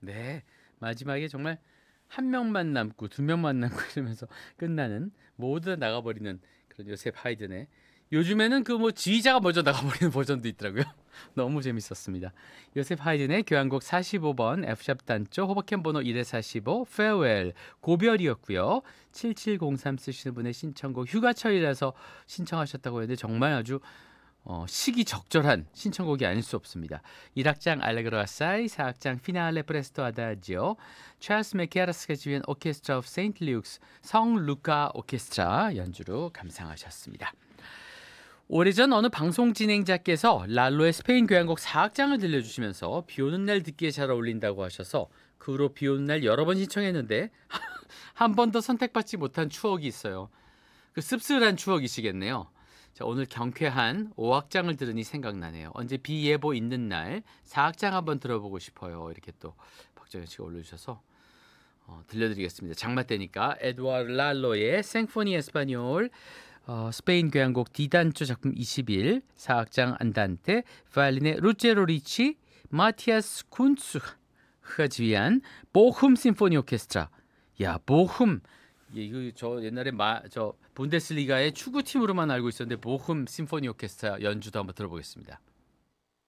네. 마지막에 정말 한 명만 남고 두 명만 남고 이러면서 끝나는 모두 다 나가버리는 그런 요셉 하이든의 요즘에는 그 뭐 지휘자가 먼저 나가버리는 버전도 있더라고요. 너무 재밌었습니다. 요셉 하이든의 교향곡 45번 F샵 단조 호버캠 번호 1-45 Farewell 고별이었고요. 7703 쓰시는 분의 신청곡 휴가철이라서 신청하셨다고 했는데 정말 아주 시기적절한 신청곡이 아닐 수 없습니다. 1악장 알레그로 아사이, 4악장 피날레 프레스토 아다지오, 찰스 메케아라스가 지휘한 오케스트라 오브 세인트 룩스 성 루카 오케스트라 연주로 감상하셨습니다. 오래전 어느 방송 진행자께서 랄로의 스페인 교향곡 4악장을 들려주시면서 비 오는 날 듣기에 잘 어울린다고 하셔서 그 후로 비 오는 날 여러 번 신청했는데 한 번도 선택받지 못한 추억이 있어요. 그 씁쓸한 추억이시겠네요. 자, 오늘 경쾌한 5악장을 들으니 생각나네요. 언제 비 예보 있는 날 4악장 한번 들어보고 싶어요. 이렇게 또 박정현 씨가 올려주셔서 들려드리겠습니다. 장마 때니까 에두아르 랄로의 생포니 에스파뇰 스페인 교향곡 D단조 작품 21 4악장 안단테 바이올린의 루체로 리치 마티아스 쿤츠가 지휘한 보훔 심포니 오케스트라. 야, 보훔. 이거 저 옛날에 저 분데스리가의 축구팀으로만 알고 있었는데 보훔 심포니 오케스트라 연주도 한번 들어보겠습니다.